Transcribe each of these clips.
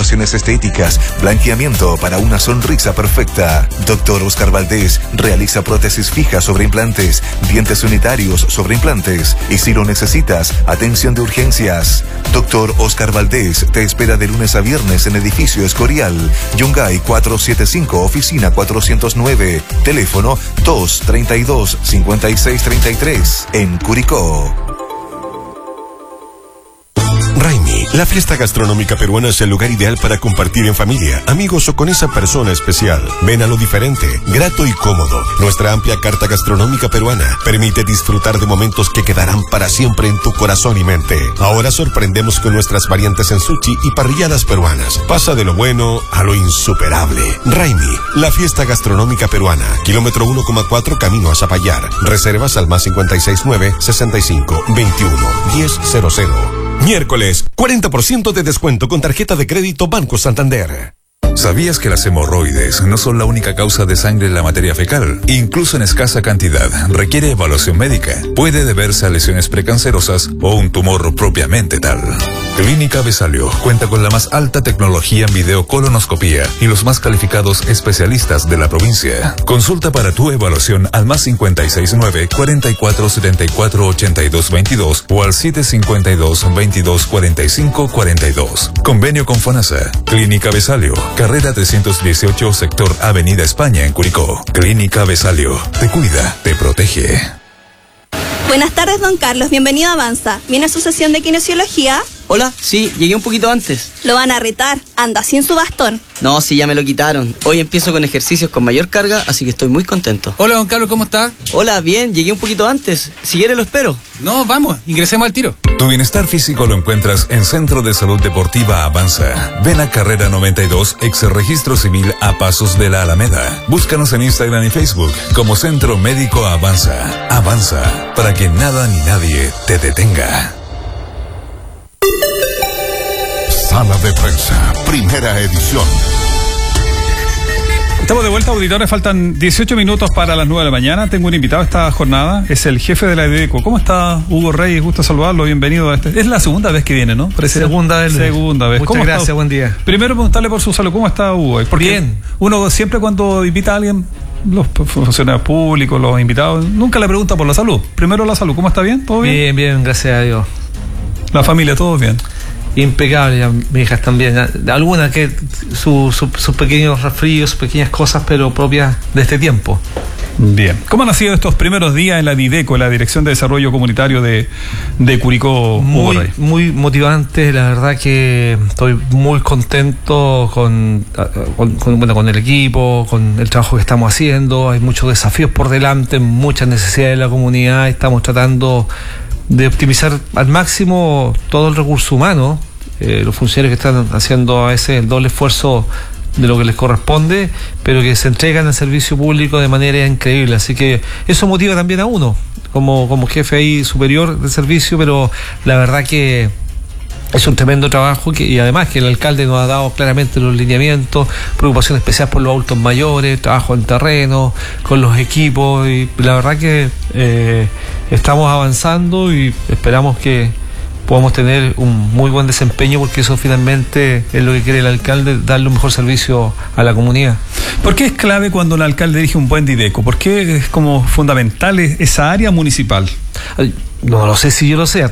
soluciones estéticas, blanqueamiento para una sonrisa perfecta. Dr. Oscar Valdés realiza prótesis fijas sobre implantes, dientes unitarios sobre implantes y si lo necesitas, atención de urgencias. Dr. Oscar Valdés te espera de lunes a viernes en Edificio Escorial, Yungay 475, oficina 409, teléfono 232-5633, en Curicó. Raimi, la fiesta gastronómica peruana es el lugar ideal para compartir en familia, amigos o con esa persona especial. Ven a lo diferente, grato y cómodo. Nuestra amplia carta gastronómica peruana permite disfrutar de momentos que quedarán para siempre en tu corazón y mente. Ahora sorprendemos con nuestras variantes en sushi y parrilladas peruanas. Pasa de lo bueno a lo insuperable. Raimi, la fiesta gastronómica peruana. Kilómetro 1,4 camino a Zapallar. Reservas al +569 65 21 1000. Miércoles, 40% de descuento con tarjeta de crédito Banco Santander. ¿Sabías que las hemorroides no son la única causa de sangre en la materia fecal? Incluso en escasa cantidad, requiere evaluación médica. Puede deberse a lesiones precancerosas o un tumor propiamente tal. Clínica Besalio cuenta con la más alta tecnología en videocolonoscopía y los más calificados especialistas de la provincia. Consulta para tu evaluación al +569 44 74 82 22 o al 752 22 45 42. Convenio con FONASA. Clínica Besalio, carrera 318, sector Avenida España en Curicó. Clínica Besalio. Te cuida, te protege. Buenas tardes, don Carlos. Bienvenido a Avanza. ¿Viene a su sesión de kinesiología? Hola, sí, llegué un poquito antes. Lo van a retar. Anda sin su bastón. No, sí, ya me lo quitaron. Hoy empiezo con ejercicios con mayor carga, así que estoy muy contento. Hola, don Carlos, ¿cómo está? Hola, bien, llegué un poquito antes. Si quiere lo espero. No, vamos, ingresemos al tiro. Tu bienestar físico lo encuentras en Centro de Salud Deportiva Avanza. Ven a Carrera 92, ex Registro Civil a pasos de la Alameda. Búscanos en Instagram y Facebook como Centro Médico Avanza. Avanza, para que nada ni nadie te detenga. Sala de Prensa, primera edición. Estamos de vuelta, auditores, faltan 18 minutos para las 9 de la mañana. Tengo un invitado esta jornada, es el jefe de la IDECO. ¿Cómo está, Hugo Reyes? Gusto saludarlo, bienvenido a este. Es la segunda vez que viene, ¿no? Segunda vez. Muchas gracias, buen día. Primero preguntarle por su salud, ¿cómo está, Hugo? Porque bien. Uno siempre cuando invita a alguien, los funcionarios públicos, los invitados, nunca le pregunta por la salud. Primero la salud, ¿cómo está? ¿Bien? ¿Todo bien? Bien, bien, gracias a Dios. ¿La familia, todo bien? Impecable, ya, mis hijas también. Algunas que sus pequeños resfríos, sus pequeñas cosas, pero propias de este tiempo. Bien. ¿Cómo han sido estos primeros días en la DIDECO, la Dirección de Desarrollo Comunitario de Curicó? Muy motivante, la verdad que estoy muy contento con el equipo, con el trabajo que estamos haciendo. Hay muchos desafíos por delante, muchas necesidades de la comunidad. Estamos tratando de optimizar al máximo todo el recurso humano. Los funcionarios que están haciendo a veces el doble esfuerzo de lo que les corresponde, pero que se entregan al servicio público de manera increíble. Así que eso motiva también a uno como jefe ahí superior del servicio, pero la verdad que es un tremendo trabajo y además que el alcalde nos ha dado claramente los lineamientos, preocupación especial por los adultos mayores, trabajo en terreno, con los equipos, y la verdad que estamos avanzando y esperamos que podamos tener un muy buen desempeño, porque eso finalmente es lo que quiere el alcalde, darle un mejor servicio a la comunidad. ¿Por qué es clave cuando el alcalde dirige un buen DIDECO? ¿Por qué es como fundamental esa área municipal? No sé si yo lo sé.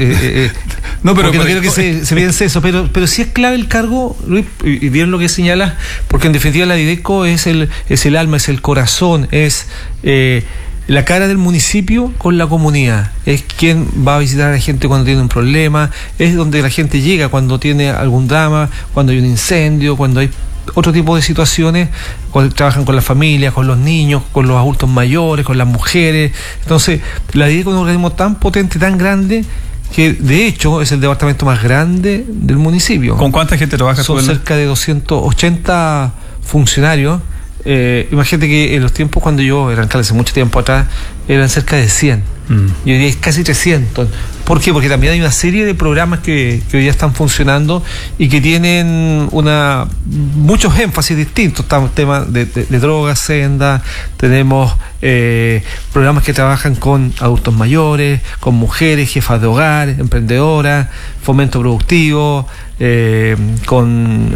No, pero no quiero que se piense eso, pero sí es clave el cargo, Luis, y bien lo que señalas, porque en definitiva la DIDECO es el alma, es el corazón, es la cara del municipio con la comunidad. Es quien va a visitar a la gente cuando tiene un problema, es donde la gente llega cuando tiene algún drama, cuando hay un incendio, cuando hay otro tipo de situaciones, cuando trabajan con las familias, con los niños, con los adultos mayores, con las mujeres. Entonces, la DIDECO es un organismo tan potente, tan grande, que de hecho es el departamento más grande del municipio. ¿Con cuánta gente trabaja? Son cerca de 280 funcionarios. Imagínate que en los tiempos cuando yo era alcalde, hace mucho tiempo atrás, eran cerca de 100. Y hoy día es casi 300. ¿Por qué? Porque también hay una serie de programas que hoy ya están funcionando y que tienen muchos énfasis distintos. Estamos temas de drogas, senda, tenemos programas que trabajan con adultos mayores, con mujeres, jefas de hogar, emprendedoras, fomento productivo, con